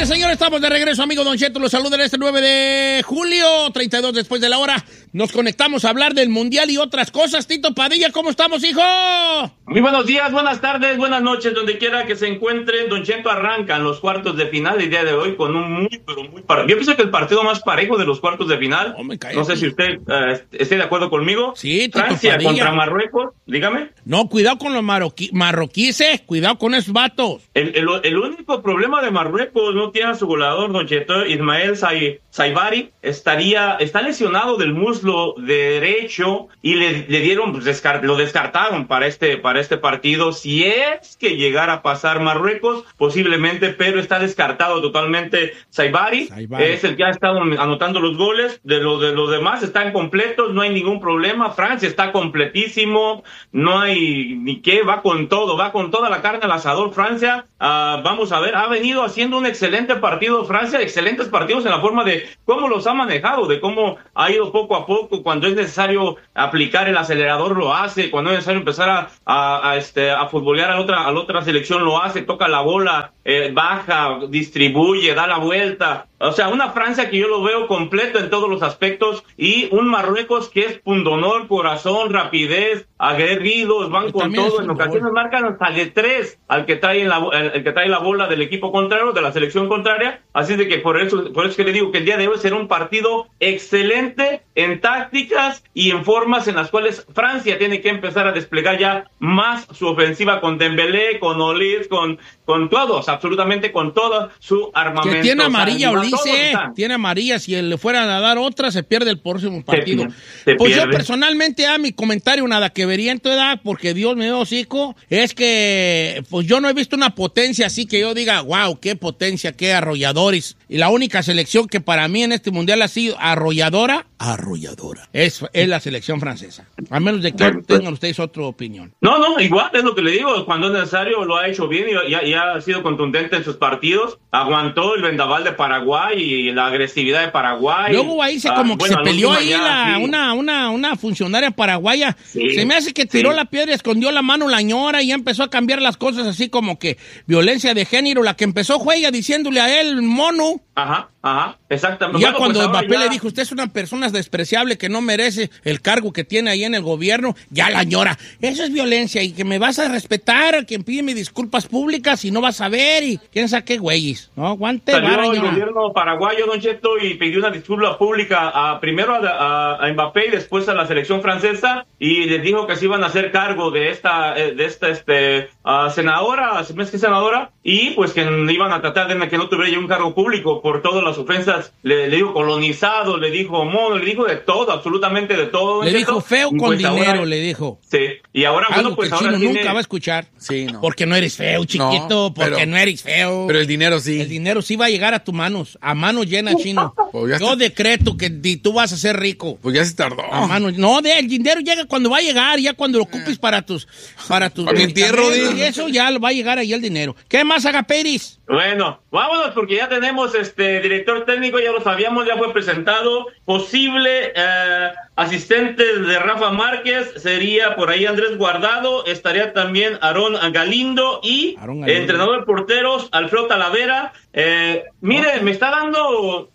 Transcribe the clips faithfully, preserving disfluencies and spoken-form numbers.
Señoras, señores, estamos de regreso, amigo Don Cheto. Los saluda este nueve de julio, treinta y dos después de la hora. Nos conectamos a hablar del Mundial y otras cosas. Tito Padilla, ¿cómo estamos, hijo? Muy buenos días, buenas tardes, buenas noches, donde quiera que se encuentren. Don Cheto, arrancan los cuartos de final el día de hoy con un muy, pero muy parejo. Yo pienso que el partido más parejo de los cuartos de final. Oh, no sé si usted uh, esté de acuerdo conmigo. Sí, Tito Francia Padilla. Contra Marruecos, dígame. No, cuidado con los marroquí, marroquíes, cuidado con esos vatos. El, el, el único problema de Marruecos, no tiene a su goleador, Don Cheto, Ismael Saibari, estaría, está lesionado del muslo derecho y le, le dieron, pues, descart, lo descartaron para este, para este partido. Si es que llegara a pasar Marruecos, posiblemente, pero está descartado totalmente Saibari. Saibari. Es el que ha estado anotando los goles. De los de los demás están completos, no hay ningún problema. Francia está completísimo, no hay ni qué, va con todo, va con toda la carne al asador. Francia, uh, vamos a ver, ha venido haciendo un excelente partido Francia, excelentes partidos en la forma de cómo los ha manejado, de cómo ha ido poco a poco. Cuando es necesario aplicar el acelerador lo hace, cuando es necesario empezar a, a, a este a futbolear a la otra a la otra selección lo hace, toca la bola, eh, baja, distribuye, da la vuelta. O sea, una Francia que yo lo veo completo en todos los aspectos, y un Marruecos que es pundonor, corazón, rapidez, aguerridos, van con todo. En ocasiones marcan hasta de tres al que trae la el, el que trae la bola del equipo contrario, de la selección contraria. Así de que por eso por eso es que le digo que el día de hoy será un partido excelente en tácticas y en formas en las cuales Francia tiene que empezar a desplegar ya más su ofensiva con Dembélé, con Olise, con con todos, absolutamente con todo su armamento. Que tiene amarilla Olise, tiene amarilla. Si le fueran a dar otra, se pierde el próximo partido. Se, se pues pierde. Yo personalmente, a mi comentario nada que vería en tu edad, porque Dios me dio hocico, es que pues yo no he visto una potencia así que yo diga, wow, qué potencia, qué arrolladores. Y la única selección que para mí en este mundial ha sido arrolladora, arrolladora, es, es la selección francesa. A menos de que tengan ustedes otra opinión. No, no, igual es lo que le digo, cuando es necesario lo ha hecho bien y, y, y ha sido contundente en sus partidos. Aguantó el vendaval de Paraguay y la agresividad de Paraguay. Luego ahí se como uh, que bueno, se peleó ahí ya, la, sí. una, una, una funcionaria paraguaya. Sí, se me hace que tiró sí. la piedra, escondió la mano la ñora y ya empezó a cambiar las cosas así como que violencia de género. La que empezó fue ella diciéndole a él, mono. Ajá, ajá, exactamente. Y ya bueno, cuando pues Mbappé ya... le dijo, usted es una persona despreciable que no merece el cargo que tiene ahí en el gobierno, ya la ñora, eso es violencia y que me vas a respetar, a quien pide mis disculpas públicas y no vas a ver y quién sabe qué güeyes. No, aguante. Salió vara, el ñora. gobierno paraguayo, Don Cheto, y pidió una disculpa pública a, primero a, a, a Mbappé y después a la selección francesa, y les dijo que se iban a hacer cargo de esta, de esta este, uh, senadora, ¿se me hace que senadora? Y pues que iban a tratar de que no tuviera ya un cargo público por todas las ofensas. Le, le dijo colonizado, le dijo mono, le dijo de todo, absolutamente de todo. Le dijo feo con pues dinero, ahora, le dijo. Sí, y ahora, algo bueno, pues que el ahora chino tiene... nunca va a escuchar. Sí, no. Porque no eres feo, chiquito, no, porque pero, no eres feo. Pero el dinero sí. El dinero sí va a llegar a tus manos, a manos llenas, chino. Pues Yo decreto que tú vas a ser rico. Pues ya se tardó. A manos, no, de, el dinero llega cuando va a llegar, ya cuando lo ocupes para tus... Para tus... Para mi entierro, y eso ya va a llegar ahí el dinero. ¿Qué más, Agaperis? Bueno, vámonos porque ya tenemos este director técnico, ya lo sabíamos, ya fue presentado. Posible eh, asistente de Rafa Márquez sería por ahí Andrés Guardado, estaría también Aarón Galindo y Aarón Galindo. Entrenador de porteros Alfredo Talavera. Eh, mire, me está dando...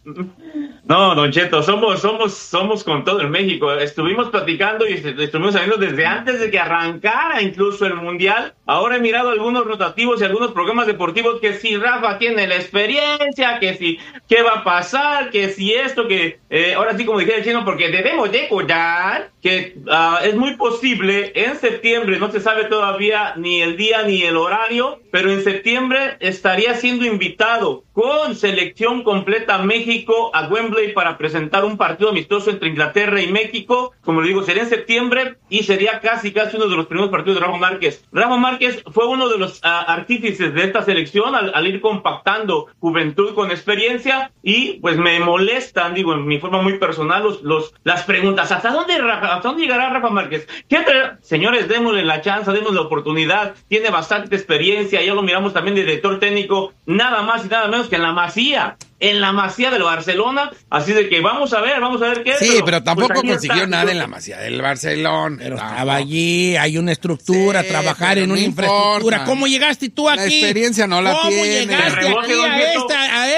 No, Don Cheto, somos, somos, somos con todo en México. Estuvimos platicando y estuvimos saliendo desde antes de que arrancara incluso el Mundial. Ahora he mirado algunos rotativos y algunos programas deportivos que si Rafa tiene la experiencia, que si qué va a pasar, que si esto, que eh, ahora sí como dije el chino, porque debemos de recordar que uh, es muy posible en septiembre, no se sabe todavía ni el día ni el horario, pero en septiembre estaría siendo invitado con selección completa a México a Wembley para presentar un partido amistoso entre Inglaterra y México. Como le digo, sería en septiembre y sería casi casi uno de los primeros partidos de Rafa Márquez. Rafa Márquez fue uno de los uh, artífices de esta selección al, al ir compactando juventud con experiencia, y pues me molestan, digo, en mi forma muy personal, los, los las preguntas. ¿Hasta dónde, Rafa, hasta dónde llegará Rafa Márquez? ¿Qué tra- Señores, démosle la chance, démosle la oportunidad. Tiene bastante experiencia, ya lo miramos también de director técnico, nada más y nada menos que en la Masía. En la Masía del Barcelona, así de que vamos a ver, vamos a ver qué. Sí, pero, pero tampoco pues consiguió está, nada en la Masía del Barcelona. Pero no. Estaba allí, hay una estructura, sí, trabajar en no una importa. infraestructura. ¿Cómo llegaste tú aquí? La experiencia no la ¿Cómo tiene. llegaste aquí a esta, a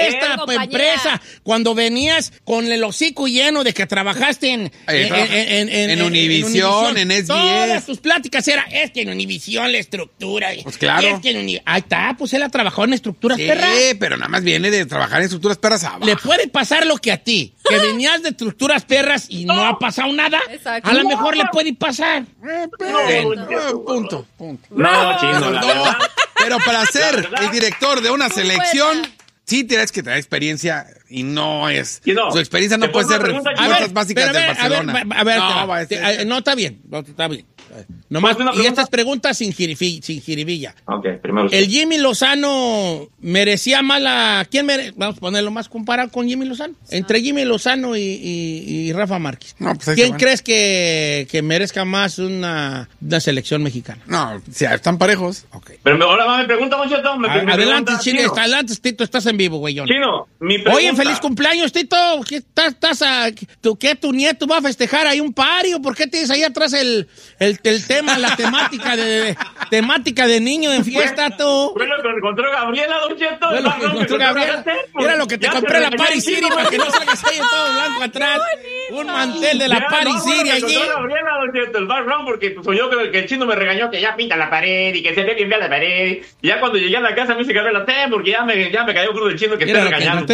esta empresa cuando venías con el hocico lleno de que trabajaste en, en, en, en, en, en Univisión, en S B S? Todas tus pláticas era, es que en Univisión la estructura. Pues claro. Es que en Uni... Ahí está, pues él ha trabajado en estructuras sí, perras. Sí, pero nada más viene de trabajar en estructuras perras abajo. Le puede pasar lo que a ti, que venías de estructuras perras y no, no ha pasado nada. Exacto. A lo mejor no. le puede pasar. Eh, pero, no, no, punto, punto. No, no chino, la no, pero para ser el director de una selección, sí tienes que tener experiencia y no es. No, su experiencia no puede ser cosas básicas de Barcelona. A ver, a ver, no, a ver, no, está bien, no, está bien. Nomás, y estas preguntas sin, jirifi, sin jiribilla. Okay, primero ¿El Jimmy Lozano merecía más la... ¿Quién mere... Vamos a ponerlo más comparado con Jimmy Lozano? Entre Jimmy Lozano y, y, y Rafa Márquez. No, pues ¿quién crees que, que merezca más una, una selección mexicana? No, si están parejos. Okay. Pero ahora me pregunta, Don Cheto. Me, me adelante, pregunta, Chino. Está, adelante, Tito, estás en vivo, güey. Chino, mi pregunta. Oye, feliz cumpleaños, Tito. ¿Qué, estás, estás a, ¿tú, ¿Qué tu nieto va a festejar ahí un pario? ¿Por qué tienes ahí atrás el, el, el tema, la temática de, de temática de niño en fiesta, tú? Fue lo que encontró Gabriela, Don Cheto. Fue lo que encontró Gabriela. Era lo que te compré la Paris City para que no salgas ahí todo blanco atrás. Un mantel de la ya, Paris no, City allí. Gabriela, Don Cheto, el background, porque pues, yo creo que el chino me regañó que ya pinta la pared y que se ve bien la pared. Y ya cuando llegué a la casa me dice Gabriela, ten, porque ya me, ya me cayó cruz del chino que esté regañando.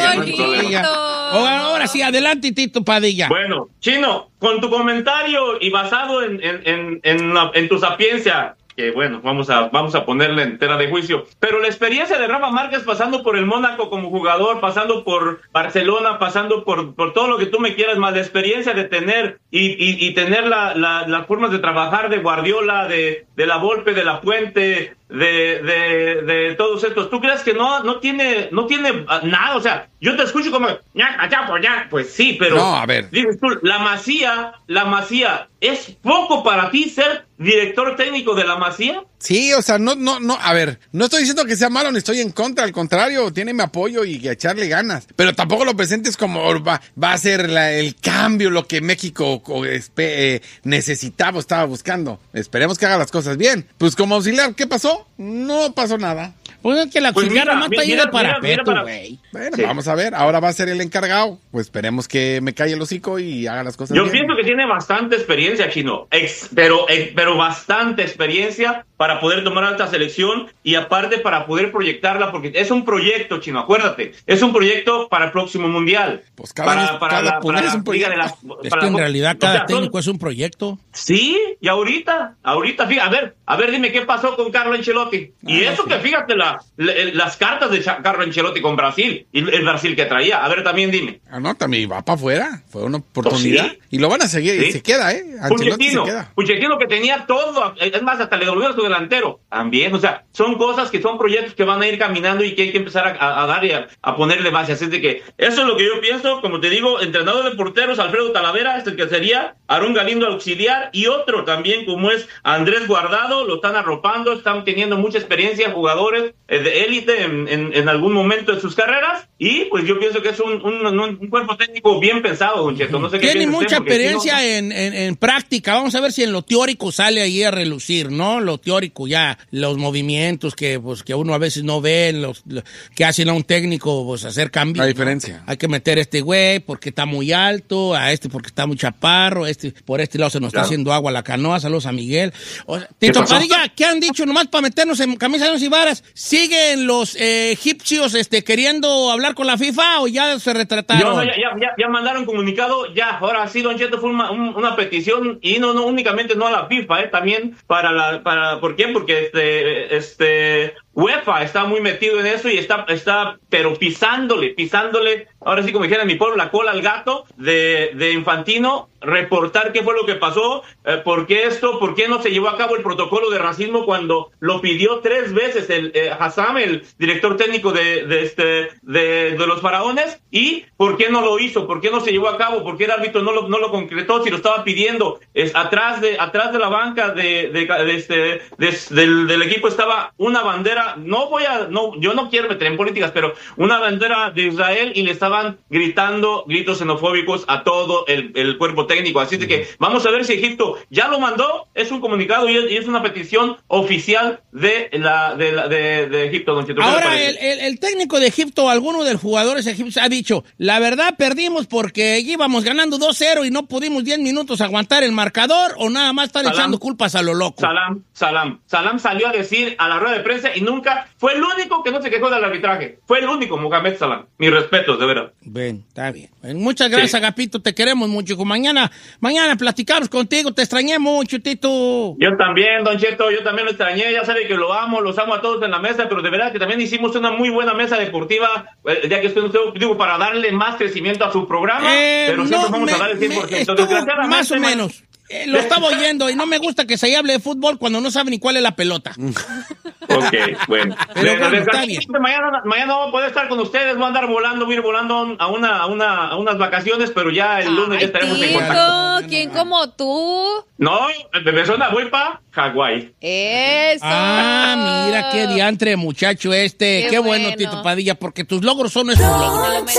Ahora sí, adelante, Tito Padilla. Bueno, Chino, con tu comentario y basado en, en, en, en, la, en tu sapiencia, que bueno, vamos a, vamos a ponerle entera de juicio, pero la experiencia de Rafa Márquez pasando por el Mónaco como jugador, pasando por Barcelona, pasando por, por todo lo que tú me quieras, más la experiencia de tener y, y, y tener la, la, las formas de trabajar de Guardiola, de, de la Volpe, de la Puente, de, de, de todos estos, ¿tú crees que no, no tiene, no tiene nada? O sea, yo te escucho como, ya, allá, por allá, pues sí, pero no, a ver. Dices tú, la Masía, la Masía, ¿es poco para ti ser director técnico de la Masía? Sí, o sea, no, no, no, a ver, no estoy diciendo que sea malo ni estoy en contra, al contrario, tiene mi apoyo y que echarle ganas, pero tampoco lo presentes como va, va a ser la, el cambio, lo que México eh, necesitaba, estaba buscando. Esperemos que haga las cosas bien. Pues como auxiliar, ¿qué pasó? No pasó nada. Pues es que la auxiliar pues nomás está ahí de parapeto, güey. Bueno, sí. Vamos a ver, ahora va a ser el encargado. Pues esperemos que me calle el hocico y haga las cosas Yo bien. pienso que tiene bastante experiencia, Chino, Ex, pero, ex, pero bastante experiencia para poder tomar esta selección y aparte para poder proyectarla, porque es un proyecto, Chino, acuérdate, es un proyecto para el próximo Mundial. Pues cada para, vez, para cada la, para es un proyecto. La, es que en la, realidad cada o sea, técnico son, es un proyecto. Sí, y ahorita, ahorita, fíjate, a ver, a ver, dime qué pasó con Carlo Ancelotti. Ah, y eso sí. Que fíjate, la, la, las cartas de Carlo Ancelotti con Brasil, y el Brasil que traía, a ver, también dime. Ah, no, también va para afuera, fue una oportunidad, sí. Y lo van a seguir, sí. Y se queda, ¿eh? Ancelotti se queda. Puchettino que tenía todo, es más, hasta le devolvieron su delantero, también, o sea, son cosas que son proyectos que van a ir caminando y que hay que empezar a, a dar y a, a ponerle base, así de que, eso es lo que yo pienso, como te digo, entrenador de porteros, Alfredo Talavera, es el que sería, Aarón Galindo auxiliar, y otro también, como es Andrés Guardado, lo están arropando, están teniendo mucha experiencia, jugadores eh, de élite en, en, en algún momento de sus carreras, y pues yo pienso que es un, un, un, un cuerpo técnico bien pensado, Don Cheto, no sé qué tiene mucha usted, experiencia no, en, en, en práctica, vamos a ver si en lo teórico sale ahí a relucir, ¿no? Lo teórico ya, los movimientos que pues que uno a veces no ve, los, los que hacen a un técnico pues hacer cambios. La diferencia. ¿No? Hay que meter a este güey porque está muy alto, a este porque está muy chaparro, este por este lado se nos claro. Está haciendo agua la canoa, saludos a Miguel. O sea, Tito Padilla, ¿qué han dicho nomás para meternos en camisas de once varas? ¿Siguen los eh, egipcios este, queriendo hablar con la FIFA o ya se retrataron? No, no, ya, ya, ya mandaron comunicado, ya, ahora sí, Don Cheto, fue una, un, una petición y no, no únicamente no a la FIFA, eh, también para la, para, ¿por qué? Porque este, este, UEFA está muy metido en eso y está, está, pero pisándole, pisándole, ahora sí como dijera en mi pueblo, la cola al gato de, de Infantino, reportar qué fue lo que pasó, eh, por qué esto, por qué no se llevó a cabo el protocolo de racismo cuando lo pidió tres veces el eh, Hassam, el director técnico de, de este, de, de los Faraones, y por qué no lo hizo, por qué no se llevó a cabo, por qué el árbitro no lo, no lo concretó, si lo estaba pidiendo, es atrás de, atrás de la banca de, de, de este, de, del, del equipo estaba una bandera bandera, no voy a, no, yo no quiero meter en políticas, pero una bandera de Israel y le estaban gritando gritos xenofóbicos a todo el, el cuerpo técnico. Así de que vamos a ver si Egipto ya lo mandó, es un comunicado y es, y es una petición oficial de la de, la, de, de Egipto, don Cheto. Ahora, el, el, el técnico de Egipto, alguno de los jugadores egipcios ha dicho, la verdad perdimos porque íbamos ganando dos cero y no pudimos diez minutos aguantar el marcador, o nada más están Salam, echando culpas a lo loco. Salam, Salam. Salam salió a decir a la rueda de prensa y nunca, fue el único que no se quejó del arbitraje. Fue el único, Mohamed Salam. Mis respetos, de verdad. Bien, está bien. Muchas gracias, sí. Agapito, te queremos mucho. Mañana, mañana platicamos contigo, te extrañé mucho, Tito. Yo también, don Cheto, yo también lo extrañé, ya sabe que lo amo, los amo a todos en la mesa, pero de verdad que también hicimos una muy buena mesa deportiva, eh, ya que estoy, digo, para darle más crecimiento a su programa, eh, pero siempre no, vamos me, a dar el cien por ciento. Más o menos. Eh, lo estaba oyendo y no me gusta que se hable de fútbol cuando no sabe ni cuál es la pelota. Ok, bueno. Pero bueno, está bien. Mañana, mañana voy a poder estar con ustedes, voy a andar volando, voy a ir volando a, una, a, una, a unas vacaciones, pero ya el lunes Ay, ya estaremos tío, en contacto. ¿Quién como tú? No, me persona voy para Hawái. Eso. Ah, mira qué diantre muchacho este. Qué, qué bueno, bueno, Tito Padilla, porque tus logros son nuestros logros.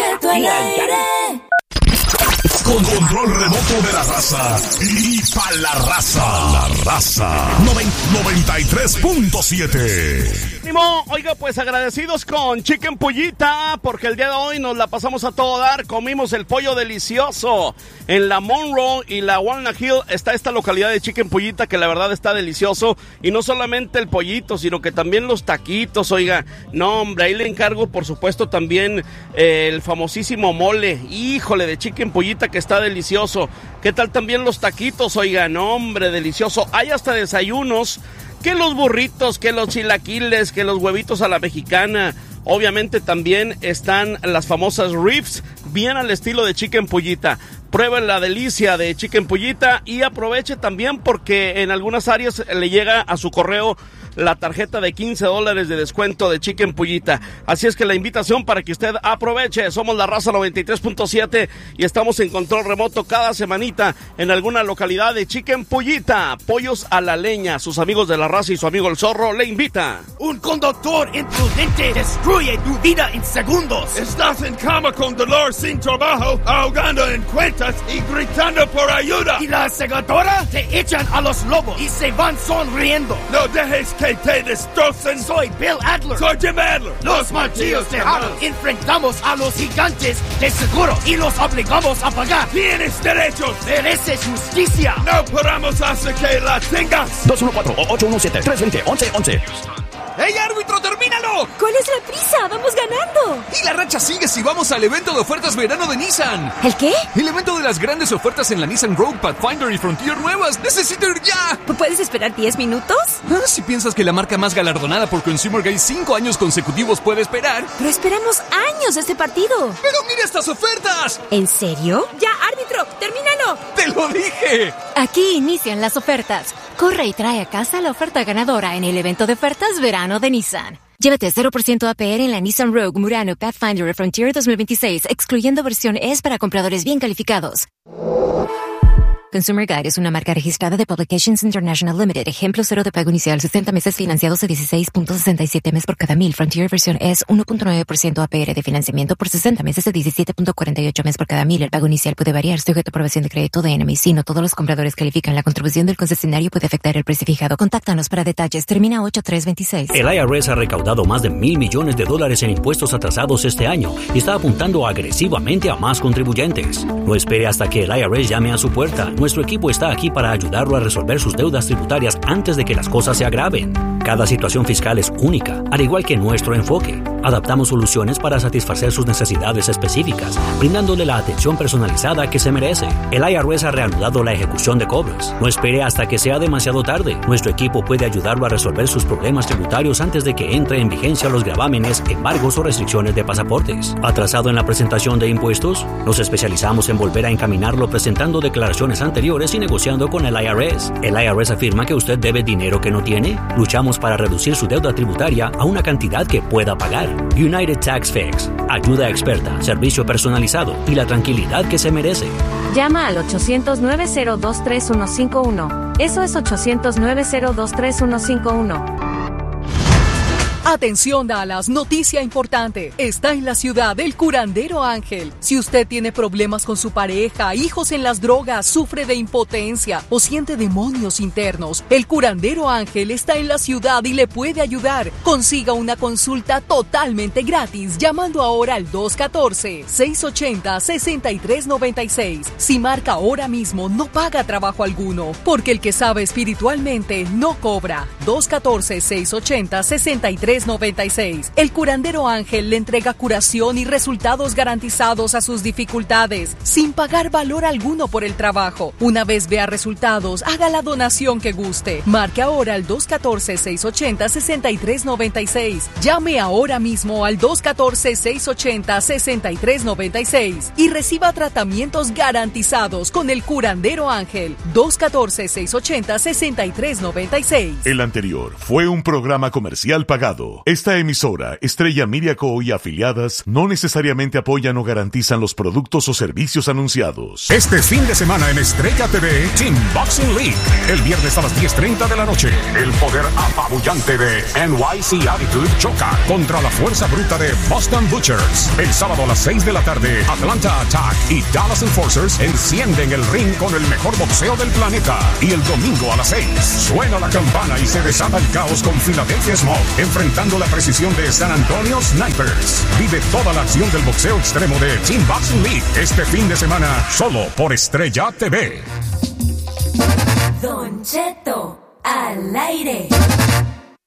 Con control remoto de la raza y pa' la raza. La raza. noventa y tres punto siete. Oiga, pues agradecidos con Chicken Pollita, porque el día de hoy nos la pasamos a todo dar. Comimos el pollo delicioso. En la Monroe y la Walnut Hill está esta localidad de Chicken Pollita que la verdad está delicioso. Y no solamente el pollito, sino que también los taquitos, oiga. No, hombre, ahí le encargo, por supuesto, también eh, el famosísimo mole. Híjole, de Chicken Pollita que está delicioso. ¿Qué tal también los taquitos, oiga? No, hombre, delicioso. Hay hasta desayunos. Que los burritos, que los chilaquiles, que los huevitos a la mexicana. Obviamente también están las famosas ribs, bien al estilo de Chicken Pollita. Prueben la delicia de Chicken Pollita y aproveche también porque en algunas áreas le llega a su correo la tarjeta de quince dólares de descuento de Chicken Pollita. Así es que la invitación para que usted aproveche. Somos la raza noventa y tres punto siete y estamos en control remoto cada semanita en alguna localidad de Chicken Pollita. Pollos a la leña. Sus amigos de la raza y su amigo el zorro le invita. Un conductor imprudente destruye tu vida en segundos. Estás en cama con dolor sin trabajo, ahogando en cuentas y gritando por ayuda. Y la aseguradora te echan a los lobos y se van sonriendo. No dejes que te destrocen. Soy Bill Adler. Soy Jim Adler. Los martillos cerrados. Enfrentamos a los gigantes de seguro y los obligamos a pagar. Tienes derechos. Mereces justicia. No paramos hasta que la tengas. dos uno cuatro, ocho uno siete, tres dos cero, once once. ¡Ey, árbitro, termínalo! ¿Cuál es la prisa? ¡Vamos ganando! Y la racha sigue si vamos al evento de ofertas verano de Nissan. ¿El qué? El evento de las grandes ofertas en la Nissan Rogue, Pathfinder y Frontier nuevas. ¡Necesito ir ya! ¿Puedes esperar diez minutos? Ah, si piensas que la marca más galardonada por Consumer Guide cinco años consecutivos puede esperar. Pero esperamos años este partido. ¡Pero mira estas ofertas! ¿En serio? ¡Ya, árbitro! ¡Termínalo! ¡Te lo dije! Aquí inician las ofertas. Corre y trae a casa la oferta ganadora en el evento de ofertas verano de Nissan. Llévate cero por ciento A P R en la Nissan Rogue, Murano, Pathfinder y Frontier dos mil veintiséis, excluyendo versión S para compradores bien calificados. Consumer Guide es una marca registrada de Publications International Limited. Ejemplo cero de pago inicial, sesenta meses financiados a dieciséis punto sesenta y siete mes por cada mil. Frontier versión S, uno punto nueve por ciento A P R de financiamiento por sesenta meses a diecisiete punto cuarenta y ocho mes por cada mil. El pago inicial puede variar, sujeto a aprobación de crédito de N M I C. No todos los compradores califican. La contribución del concesionario puede afectar el precio fijado. Contáctanos para detalles. Termina ocho tres veintiséis. El I R S ha recaudado más de mil millones de dólares en impuestos atrasados este año y está apuntando agresivamente a más contribuyentes. No espere hasta que el I R S llame a su puerta. Nuestro equipo está aquí para ayudarlo a resolver sus deudas tributarias antes de que las cosas se agraven. Cada situación fiscal es única, al igual que nuestro enfoque. Adaptamos soluciones para satisfacer sus necesidades específicas, brindándole la atención personalizada que se merece. El I R S ha reanudado la ejecución de cobros. No espere hasta que sea demasiado tarde. Nuestro equipo puede ayudarlo a resolver sus problemas tributarios antes de que entre en vigencia los gravámenes, embargos o restricciones de pasaportes. ¿Atrasado en la presentación de impuestos? Nos especializamos en volver a encaminarlo presentando declaraciones anteriores y negociando con el I R S. ¿El I R S afirma que usted debe dinero que no tiene? Luchamos para reducir su deuda tributaria a una cantidad que pueda pagar. United Tax Fix. Ayuda experta, servicio personalizado y la tranquilidad que se merece. Llama al ochocientos, nueve cero dos, tres uno cinco uno. Eso es ochocientos, nueve cero dos, tres uno cinco uno. Atención Dallas, noticia importante. Está en la ciudad el curandero Ángel. Si usted tiene problemas con su pareja, hijos en las drogas, sufre de impotencia o siente demonios internos, el curandero Ángel está en la ciudad y le puede ayudar. Consiga una consulta totalmente gratis llamando ahora al dos uno cuatro, seis ocho cero, seis tres nueve seis. Si marca ahora mismo, no paga trabajo alguno, porque el que sabe espiritualmente no cobra. dos uno cuatro, seis ocho cero, seis tres nueve seis. El curandero Ángel le entrega curación y resultados garantizados a sus dificultades, sin pagar valor alguno por el trabajo. Una vez vea resultados, haga la donación que guste. Marque ahora al dos uno cuatro, seis ocho cero, seis tres nueve seis. Llame ahora mismo al dos uno cuatro, seis ocho cero, seis tres nueve seis y reciba tratamientos garantizados con el curandero Ángel. dos uno cuatro, seis ocho cero, seis tres nueve seis. El anterior fue un programa comercial pagado. Esta emisora, Estrella Media Co. y afiliadas, no necesariamente apoyan o garantizan los productos o servicios anunciados. Este fin de semana en Estrella T V, Team Boxing League. El viernes a las diez treinta de la noche, el poder apabullante de N Y C Attitude choca contra la fuerza bruta de Boston Butchers. El sábado a las seis de la tarde, Atlanta Attack y Dallas Enforcers encienden el ring con el mejor boxeo del planeta. Y el domingo a las seis, suena la campana y se desata el caos con Philadelphia Smoke, enfrentando la precisión de San Antonio Snipers. Vive toda la acción del boxeo extremo de Team Boxing League este fin de semana, solo por Estrella T V. Don Cheto, al aire.